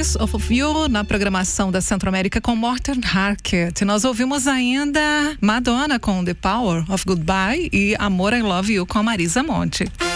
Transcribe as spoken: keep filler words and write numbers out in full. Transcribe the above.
Pieces of You na programação da Centro-América com Morten Harket. Nós ouvimos ainda Madonna com The Power of Goodbye e Amor I Love You com a Marisa Monte.